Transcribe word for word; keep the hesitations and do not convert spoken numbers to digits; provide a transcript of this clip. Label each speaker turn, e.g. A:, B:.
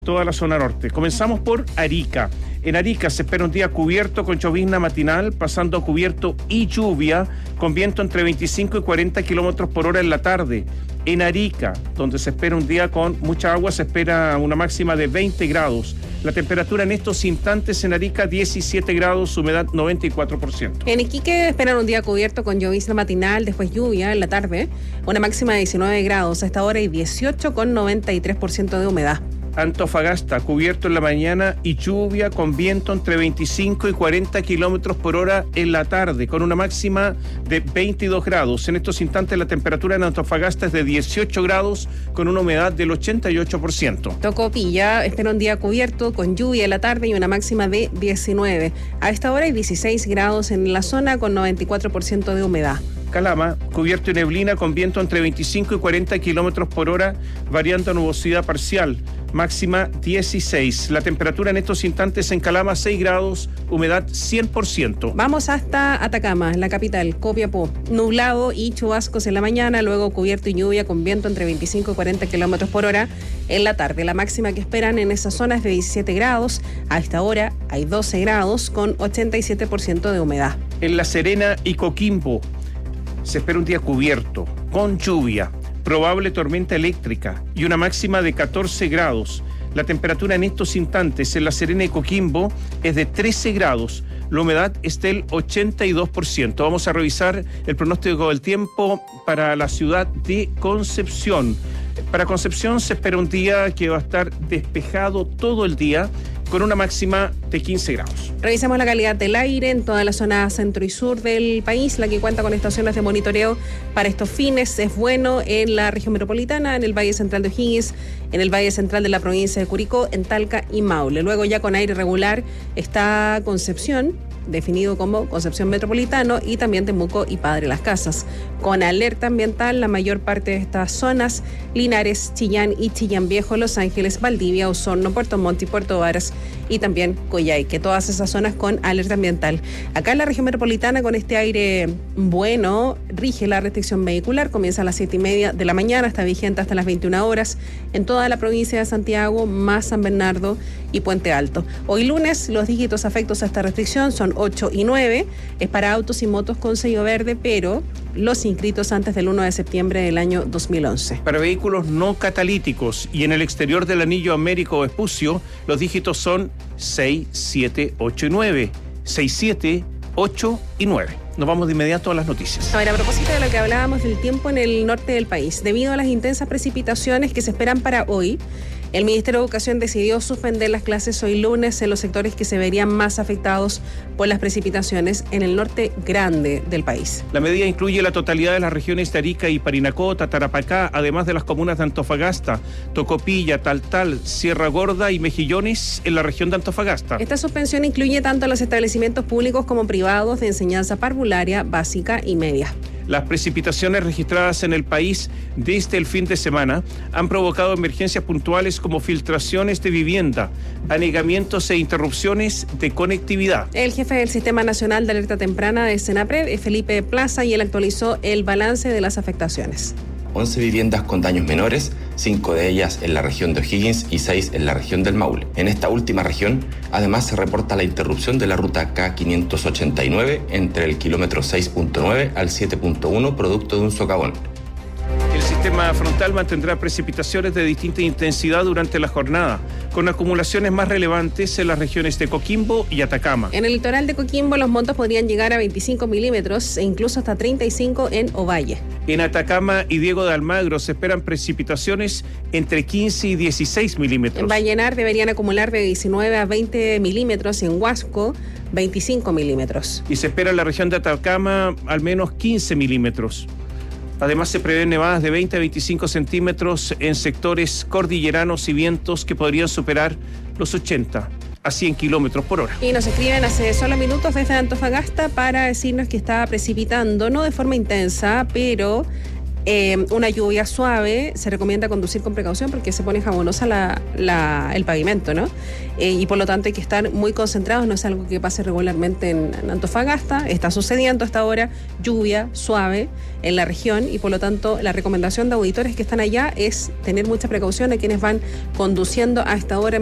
A: Toda la zona norte. Comenzamos por Arica. En Arica se espera un día cubierto con llovizna matinal, pasando a cubierto y lluvia, con viento entre veinticinco y cuarenta kilómetros por hora en la tarde. En Arica, donde se espera un día con mucha agua, se espera una máxima de veinte grados. La temperatura en estos instantes en Arica, diecisiete grados, humedad noventa y cuatro por ciento.
B: En Iquique esperan un día cubierto con llovizna matinal, después lluvia en la tarde, una máxima de diecinueve grados a esta hora y dieciocho con noventa y tres por ciento de humedad.
A: Antofagasta, cubierto en la mañana y lluvia con viento entre veinticinco y cuarenta kilómetros por hora en la tarde, con una máxima de veintidós grados. En estos instantes la temperatura en Antofagasta es de dieciocho grados, con una humedad del ochenta y ocho por ciento.
B: Tocopilla espera un día cubierto con lluvia en la tarde y una máxima de diecinueve. A esta hora hay dieciséis grados en la zona con noventa y cuatro por ciento de humedad.
A: Calama, cubierto y neblina con viento entre veinticinco y cuarenta kilómetros por hora, variando a nubosidad parcial, máxima dieciséis. La temperatura en estos instantes en Calama, seis grados, humedad cien por ciento.
B: Vamos hasta Atacama, la capital, Copiapó. Nublado y chubascos en la mañana, luego cubierto y lluvia con viento entre veinticinco y cuarenta kilómetros por hora en la tarde. La máxima que esperan en esa zona es de diecisiete grados. A esta hora hay doce grados con ochenta y siete por ciento de humedad.
A: En La Serena y Coquimbo se espera un día cubierto, con lluvia, probable tormenta eléctrica y una máxima de catorce grados. La temperatura en estos instantes en La Serena y Coquimbo es de trece grados. La humedad es del ochenta y dos por ciento. Vamos a revisar el pronóstico del tiempo para la ciudad de Concepción. Para Concepción se espera un día que va a estar despejado todo el día, con una máxima de quince grados.
B: Revisamos la calidad del aire en toda la zona centro y sur del país, la que cuenta con estaciones de monitoreo para estos fines. Es bueno en la región metropolitana, en el Valle Central de O'Higgins, en el Valle Central de la provincia de Curicó, en Talca y Maule. Luego ya con aire regular está Concepción, definido como Concepción Metropolitano, y también Temuco y Padre Las Casas. Con alerta ambiental la mayor parte de estas zonas: Linares, Chillán y Chillán Viejo, Los Ángeles, Valdivia, Osorno, Puerto Montt y Puerto Varas, y también Coyhaique, todas esas zonas con alerta ambiental. Acá en la región metropolitana, con este aire bueno, rige la restricción vehicular, comienza a las siete y media de la mañana, está vigente hasta las veintiuna horas en toda la provincia de Santiago, más San Bernardo y Puente Alto. Hoy lunes los dígitos afectos a esta restricción son ocho y nueve, es para autos y motos con sello verde, pero los inscritos antes del uno de septiembre del año dos mil once.
A: Para vehículos no catalíticos y en el exterior del anillo Américo o Vespucio, los dígitos son seis, siete, ocho y nueve. seis, siete, ocho y nueve. Nos vamos de inmediato a las noticias.
B: A ver, a propósito de lo que hablábamos del tiempo en el norte del país, debido a las intensas precipitaciones que se esperan para hoy, el Ministerio de Educación decidió suspender las clases hoy lunes en los sectores que se verían más afectados por las precipitaciones en el norte grande del país.
A: La medida incluye la totalidad de las regiones de Arica y Parinacota, Tarapacá, además de las comunas de Antofagasta, Tocopilla, Taltal, Sierra Gorda y Mejillones en la región de Antofagasta.
B: Esta suspensión incluye tanto los establecimientos públicos como privados de enseñanza parvularia, básica y media.
A: Las precipitaciones registradas en el país desde el fin de semana han provocado emergencias puntuales como filtraciones de vivienda, anegamientos e interrupciones de conectividad.
B: El jefe del Sistema Nacional de Alerta Temprana de Senapred es Felipe Plaza y él actualizó el balance de las afectaciones.
C: once viviendas con daños menores, cinco de ellas en la región de O'Higgins y seis en la región del Maule. En esta última región, además, se reporta la interrupción de la ruta K quinientos ochenta y nueve entre el kilómetro seis punto nueve al siete punto uno, producto de un socavón.
A: El sistema frontal mantendrá precipitaciones de distinta intensidad durante la jornada, con acumulaciones más relevantes en las regiones de Coquimbo y Atacama.
B: En el litoral de Coquimbo los montos podrían llegar a veinticinco milímetros e incluso hasta treinta y cinco en Ovalle.
A: En Atacama y Diego de Almagro se esperan precipitaciones entre quince y dieciséis milímetros.
B: En Vallenar deberían acumular de diecinueve a veinte milímetros y en Huasco veinticinco milímetros.
A: Y se espera en la región de Atacama al menos quince milímetros. Además, se prevén nevadas de veinte a veinticinco centímetros en sectores cordilleranos y vientos que podrían superar los ochenta a cien kilómetros por hora.
B: Y nos escriben hace solo minutos desde Antofagasta para decirnos que está precipitando, no de forma intensa, pero Eh, una lluvia suave, se recomienda conducir con precaución porque se pone jabonosa la, la, el pavimento, ¿no? Eh, y por lo tanto hay que estar muy concentrados, no es algo que pase regularmente en, en Antofagasta, está sucediendo hasta ahora lluvia suave en la región y por lo tanto la recomendación de auditores que están allá es tener mucha precaución a quienes van conduciendo a esta hora